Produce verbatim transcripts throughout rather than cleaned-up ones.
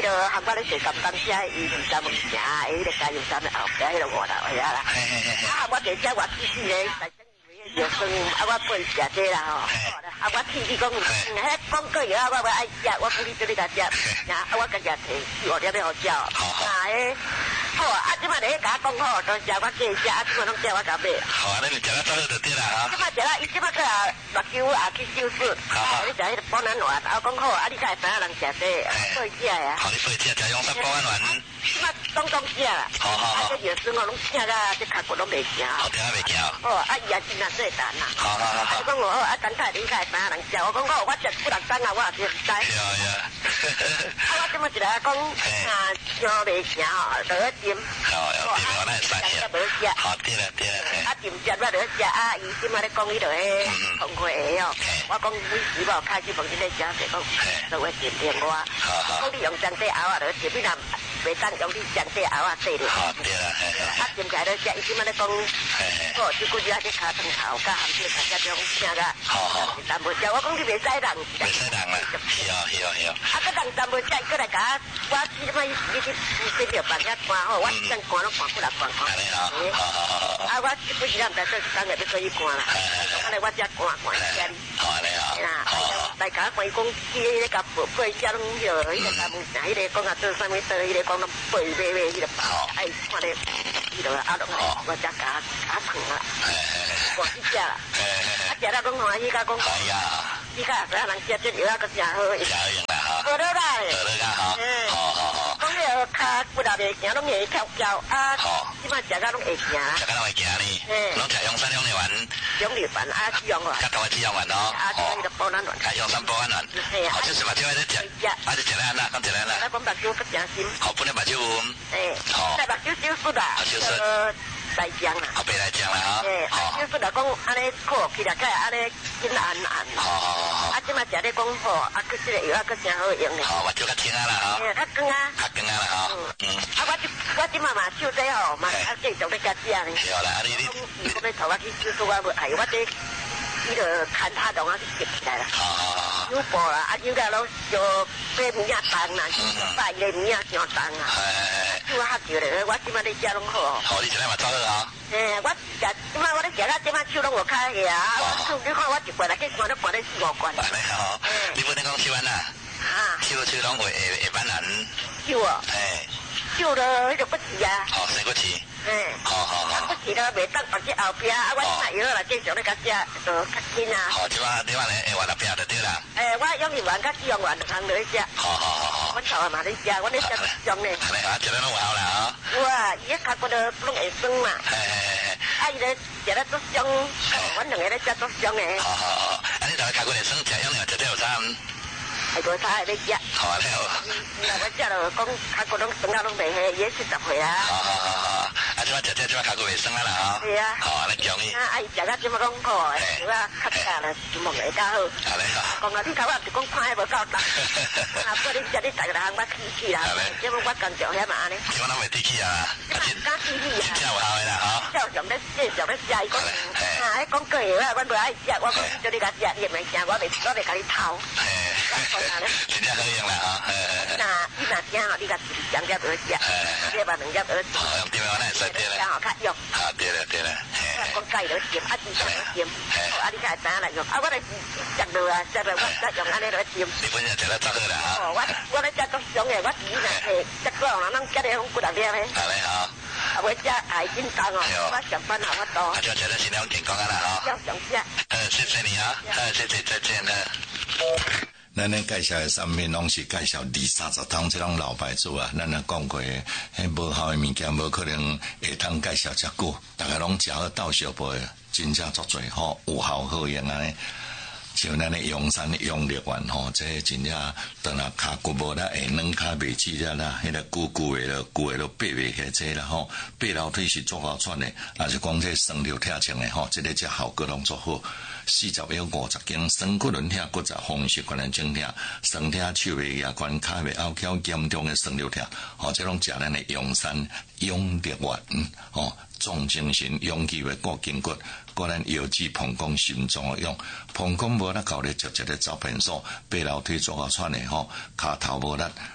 个韩国咧坐甘当车，伊二三门城，伊个加油站后边迄个外头遐啦。啊，我坐车我试试咧，在整伊个药酸，啊，我陪食这啦吼。啊，我天气讲，迄广告药啊，我我爱食，我不哩做你甲食，啊，我家己摕四五粒要好食。啊，迄好啊，即摆咧甲我讲好，都食我加食，啊，即摆拢叫我甲买。 好啊，你食了早就对啦哈。 即摆食了，伊即摆个目睭也去手术，啊，你食迄个保暖丸，啊，讲好，啊，你才会知影人食这，对食呀。 好，你对食，食用啥保暖丸？ 即摆当当食啦。好好好。啊，这药酸我拢请甲这脚骨拢袂行。 好，听袂行。 哦，啊，伊也真啊细单啦。 好好好。啊， 讲我好，啊，等下你才会知影人食，我讲好，我食不六单啊，我也是唔知。 对啊对啊。 啊，我即摆一来讲，啊，伤袂行吼，落去针。 好，要针我来使呀。好，对了对了。啊，针针我落去食，啊，伊即摆咧讲伊落去通会的哦。我讲你是无开始问你咧食者讲，落去针针我。讲你用针底熬啊落去针，你若袂当用你针底熬啊底咧。 好，对了。 啊，针起来咧食，伊即摆咧讲，哦，即几日啊，这骹长头甲含这骹只种请个。好好。但无食，我讲你袂使人。 袂使人啦。是哦是哦是哦。 啊，佮人但无食，伊过来甲我，我即摆伊伊去伊去着办遐关吼，我一阵关拢关不来关关。安尼好。好好好。啊，我即本时咱毋知做一工个要做伊关啦。安尼我才关关遮哩。好安尼好。好。大家关讲去迄个甲背遮拢迄个迄个甲问啥，迄个讲啊做啥物做，迄个讲拢背背背迄个包，哎，看咧迄个啊落来，我才甲甲烫啦。我去食啦。啊，食了讲欢喜，甲讲。哎呀。你甲使人食这药啊，佫真好。真好用啦哈。好了啦。好了啦哈。好好好。讲迄个骹骨啊袂行，拢会翘翘啊。好。即摆食甲拢会行。食甲拢会行呢。嗯。拢食用啥用的丸？用的丸啊，脂用丸。甲头的脂用丸哦。啊，这个保暖丸。啊，用啥保暖丸？嘿啊。好，就是目睭喺度食。啊，就食咧安啦，讲食咧安啦。啊，讲目睭佫真心。好，本来目睭晕。诶。好。在目睭手术啦。手术。大酱啦。后背大酱啦哈。诶。好。手术来讲，安尼靠起来，个安尼真安安。好好好。啊，即摆食咧讲好，啊，佫即个药啊，佫真好用咧。好，目睭较清啊啦哈。诶，较光啊。较光啊啦哈。嗯。啊，我即我即摆嘛手底吼，嘛啊继续咧甲食呢。对啦，啊你你。如果要头我去手术，我哎我这。伊就看他同我去接起来啦，有步啦，啊，有个拢就买物仔重啦，摆伊个物仔上重啊，手较少咧，我即摆咧食拢好。好，你今日嘛走了啊？诶，我食即摆我咧食到即摆手拢无开个啊，我你看我一罐来去罐都罐咧四五罐。安尼好，你不能讲手安啦？啊，手手拢会会会板人。手啊？诶，手了迄个不治啊。好，生骨治。诶，好好好。不治了，袂当放去后边啊！我买药来继续咧甲食，就较紧啊。好，即摆你话咧会换到边就对啦。诶，我用力丸甲脂用丸就通落去食。好好好好。阮头嘛咧食，阮咧食种咧。安尼啊，食了拢有效啦啊。有啊，伊个脚骨都拢会酸嘛。嘿嘿嘿。啊，伊咧食了足伤，阮两个咧食足伤诶。好好好，啊，你头脚骨会酸，食用了食这有啥？系个差喺你食。好啊，你好。嗯，我食了讲脚骨拢酸啊，拢袂黑，伊七十岁啊。好好好好。啊，即摆食这即摆脚骨袂酸啊啦吼。是啊。好啊，你讲伊。啊，啊，伊食到即摆讲好诶，有啊，较差啦，就望会较好。啊，你好。讲啊，你头啊是讲看迄无够重。啊，不你食你逐个人捌起起啦。即摆我工作遐嘛安尼。即摆拢袂提起啊。即摆敢起起啊。真有效诶啦吼。照常咧继续咧食，伊讲啊，迄广告药啊，阮袂爱食，我讲叫你甲食，伊袂食，我袂我袂甲你偷。真正好用啦吼。那你若听吼，你甲两粒落去食，一把两粒落去。好，用对啊，那会使对啦。好较用。好，对了对了。讲介落去，啊，只上落去。好，啊，你才会知影来用。啊，我来食落啊，食落我再用安尼落去。你本身食得足好啦吼。哦，我我咧食足伤诶，我自己若摕食过人咱食咧拢几两粒咧。好嘞好。啊，我食爱紧张哦，我上班好我多。啊，就食得尽量健康啊啦吼。要上食。呃，谢谢你啊，呃，谢谢，再见了。 咱咧介绍的产品拢是介绍二三十桶这种老牌子啊，咱咧讲过，迄无效的物件无可能会通介绍遮久，大家拢食好倒小杯，真正足侪吼，有效好用安尼。像咱的阳山的阳力丸吼，这真正当然骹骨无啦，下软骹袂起了啦，迄个久久的咯，久的咯爬袂起这啦吼，爬楼梯是足好喘的，也是讲这酸流疼痛的吼，这个只效果拢足好。四十秒五十斤，酸骨轮疼、骨折、风湿关节症疼、酸疼、手尾牙关、骹尾拗翘严重的酸流疼，吼，这种食咱的阳山阳力丸，吼。重精神，勇气为固筋骨，个咱腰肌膀胱心脏的用，膀胱无力，搞咧直直咧走偏数，爬楼梯做好喘的吼，骹头无力。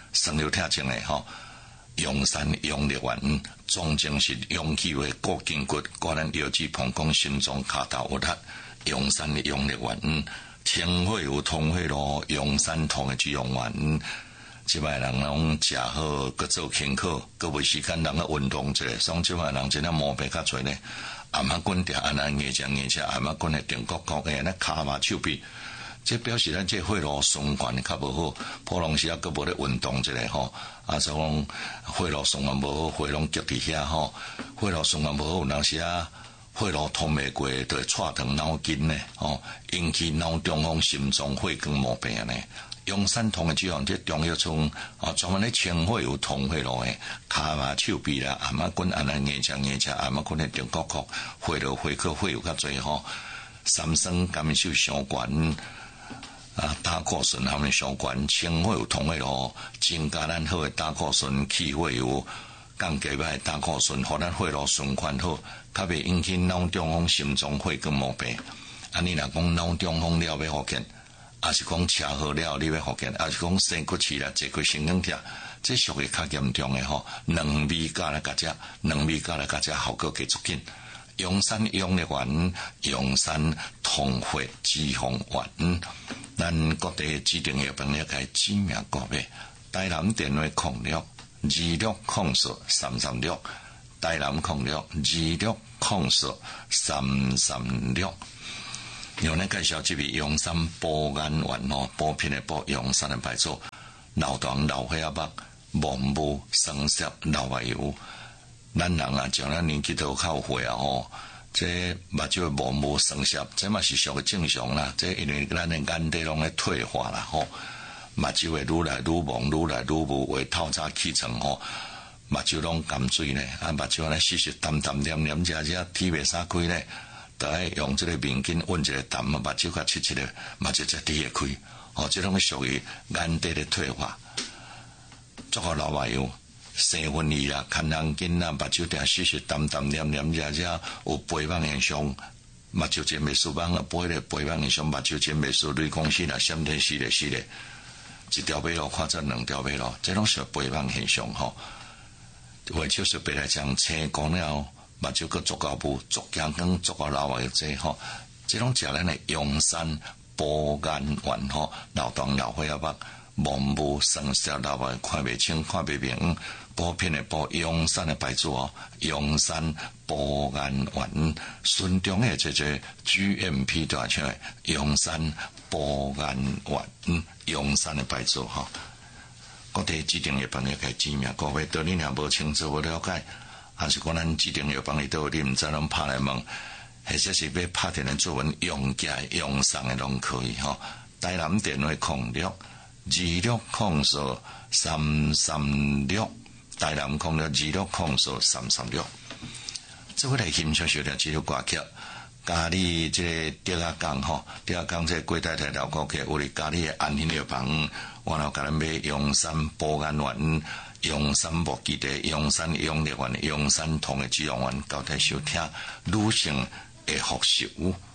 生流铁证的吼，阳山阳力丸，总正是阳气为固筋骨，个人腰肌膀胱心脏骹头有力。阳山阳力丸，清血有通血路，阳山通的脂溶丸。即摆人拢食好，搁做轻巧，搁无时间人个运动者，所以即摆人真正毛病较侪咧。阿妈棍条安尼硬正硬正，阿妈棍的定角角的，那骹麻手臂，这表示咱这血路循环较无好。普通时啊，搁无咧运动一下吼，啊，所以讲血路循环无好，血拢积伫遐吼，血路循环无好，有当时啊。血路通袂过，就会挫疼脑筋呢，哦，引起脑中风、心脏血管毛病呢。阳山通的脂肪，这中药村哦，专门咧清血有通血路的，骹麻手臂啦，阿妈棍安尼硬正硬正，阿妈棍的定角角，血路血科血有较侪吼。三酸甘受伤管啊，胆固醇他们相关，清血有通血路，增加咱好的胆固醇，气血有。降低歹胆固醇，互咱血路循环好，较袂引起脑中风、心脏血管毛病。安尼若讲脑中风了要复健，也是讲车祸了你要复健，也是讲生骨刺啦、坐骨神经痛，这属于较严重的吼。两味加来加只，两味加来加只效果加足紧。阳山阳力丸、阳山通血脂肪丸，咱各地指定药房了解知名个别。台南电话空六。二六控诉三三六，台南控六二六控诉三三六。有人介绍这位阳山保肝丸哦，补品的补阳山的牌子，老糖老血压肉，毛母生涩老外油。咱人啊，像咱年纪都较岁啊吼，这目睭的毛母生涩，这嘛是属于正常啦。这因为咱的眼底拢咧退化啦吼。目睭会愈来愈蒙，愈来愈无，会透早起床吼，目睭拢干水呢，啊，目睭咧湿湿淡淡黏黏，只只天袂撒开咧，就爱用这个面巾温一个淡，目睭较切切咧，目睭才滴会开，哦，这种属于眼底的退化。做个老朋友，生分医啦，看人囡啦，目睭定湿湿淡淡黏黏，只只有肥胖现象，目睭真袂舒放，肥咧肥胖现象，目睭真袂舒，类讲是啦，闪电是咧是咧。一条尾路看成两条尾路，这种是肥胖现象吼。为就是别来讲，青光了，目睭个足够补，足健康，足够老话个这吼。这种食咱的阳山保肝丸吼，老糖老血压肉，毛母生涩老话看袂清，看袂明。补品的补阳山的牌子哦，阳山保肝丸，顺中的这个 G M P 大出来，阳山保肝丸，阳山的牌子哈。各地指定药房也开知名，各位对你若无清楚无了解，还是讲咱指定药房里头你毋知拢拍来问，或者是要拍电来做文用价用上的拢可以哈。台南电话空六二六空数三三六。台南空了二六空数三三六，这回来欣赏小条这条歌曲，家里这个第二讲吼，第二讲这贵太太聊歌曲，我哋家里的安心药房，我然后甲咱买阳山保肝丸、阳山木基地、阳山阳力丸、阳山通的脂肪丸，交代收听女性的福寿。